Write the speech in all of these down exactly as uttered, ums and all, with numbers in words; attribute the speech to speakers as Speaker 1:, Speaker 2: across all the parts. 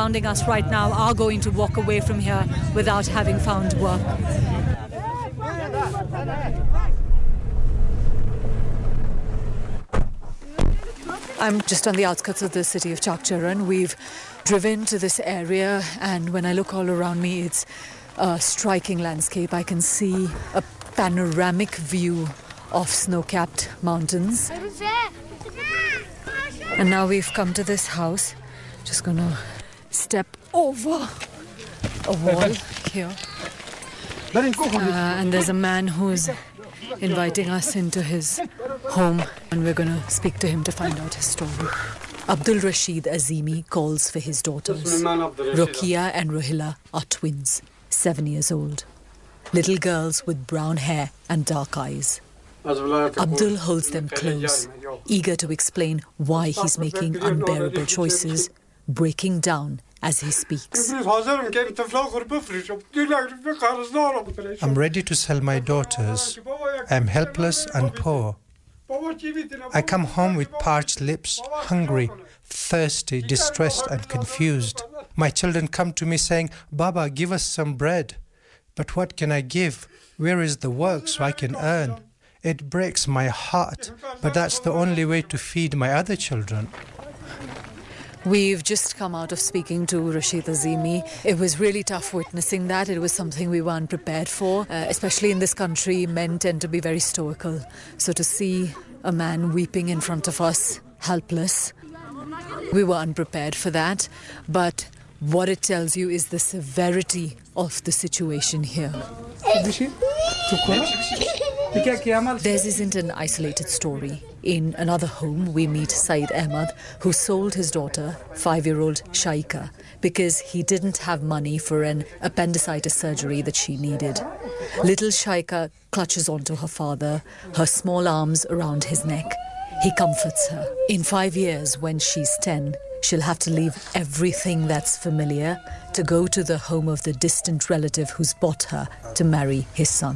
Speaker 1: surrounding us right now are going to walk away from here without having found work. I'm just on the outskirts of the city of Chakcharan. We've driven to this area, and when I look all around me, it's a striking landscape. I can see a panoramic view of snow-capped mountains. And now we've come to this house. Just gonna step over a wall here. Uh, and there's a man who's inviting us into his home, and we're gonna speak to him to find out his story. Abdul Rashid Azimi calls for his daughters. Rukia and Ruhila are twins, seven years old. Little girls with brown hair and dark eyes. Abdul holds them close, eager to explain why he's making unbearable choices, breaking down as he speaks.
Speaker 2: I'm ready to sell my daughters. I'm helpless and poor. I come home with parched lips, hungry, thirsty, distressed and confused. My children come to me saying, "Baba, give us some bread." But what can I give? Where is the work so I can earn? It breaks my heart, but that's the only way to feed my other children.
Speaker 1: We've just come out of speaking to Rashid Azimi. It was really tough witnessing that. It was something we weren't prepared for. Uh, especially in this country, men tend to be very stoical. So to see a man weeping in front of us, helpless, we were unprepared for that. But what it tells you is the severity of the situation here. Theirs isn't an isolated story. In another home, we meet Saeed Ahmad, who sold his daughter, five-year-old Shaika, because he didn't have money for an appendicitis surgery that she needed. Little Shaika clutches onto her father, her small arms around his neck. He comforts her. In five years, when she's ten, she'll have to leave everything that's familiar to go to the home of the distant relative who's bought her to marry his son.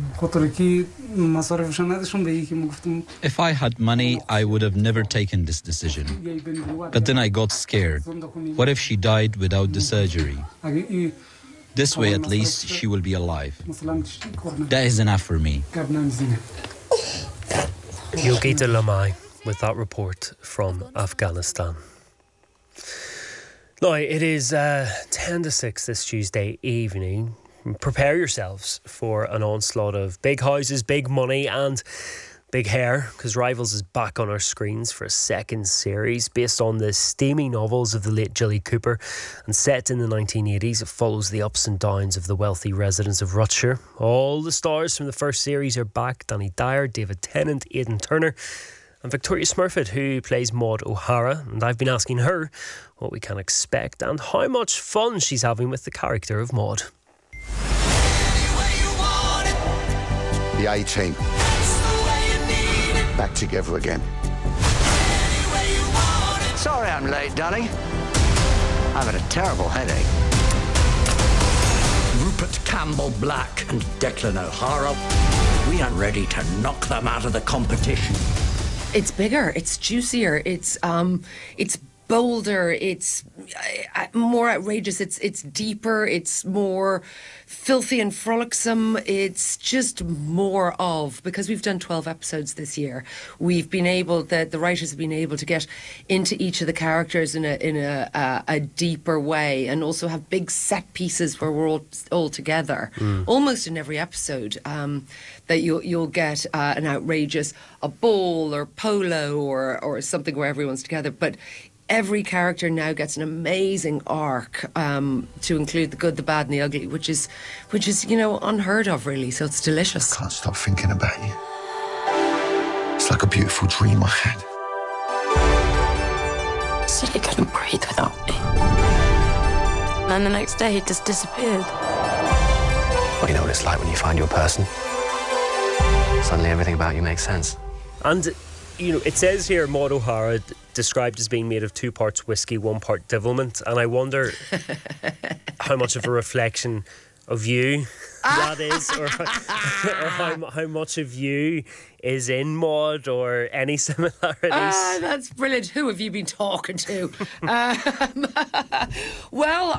Speaker 3: If I had money, I would have never taken this decision. But then I got scared. What if she died without the surgery? This way, at least, she will be alive. That is enough for me.
Speaker 4: Yogita Lamai with that report from Afghanistan. Now, it is uh, ten to six this Tuesday evening. Prepare yourselves for an onslaught of big houses, big money and big hair, because Rivals is back on our screens for a second series based on the steamy novels of the late Gilly Cooper, and set in the nineteen eighties. It follows the ups and downs of the wealthy residents of Rutshire. All the stars from the first series are back: Danny Dyer, David Tennant, Aidan Turner and Victoria Smurfit, who plays Maud O'Hara, and I've been asking her what we can expect and how much fun she's having with the character of Maud.
Speaker 5: The A-Team. Back together again.
Speaker 6: Sorry I'm late, Danny. I've had a terrible headache. Rupert Campbell-Black and Declan O'Hara. We are ready to knock them out of the competition.
Speaker 7: It's bigger, it's juicier, it's um, it's bolder, it's uh, more outrageous, it's it's deeper, it's more filthy and frolicsome. It's just more of, because we've done twelve episodes this year, we've been able, the, the writers have been able to get into each of the characters in a in a, uh, a deeper way, and also have big set pieces where we're all all together, mm. almost in every episode. Um, that you'll you'll get uh, an outrageous a ball or polo or or something where everyone's together, but every character now gets an amazing arc, um, to include the good, the bad and the ugly, which is which is you know unheard of, really. So it's delicious.
Speaker 5: I can't stop thinking about you. It's like a beautiful dream I had.
Speaker 8: He said he couldn't breathe without me, and then the next day he just disappeared.
Speaker 9: Well, you know what it's like when you find your person. Suddenly everything about you makes sense.
Speaker 4: And, you know, it says here Maud O'Hara d- described as being made of two parts whiskey, one part devilment. And I wonder how much of a reflection of you that is, or, or how, how much of you is in Maud, or any similarities.
Speaker 7: Ah, that's brilliant. Who have you been talking to? um, well,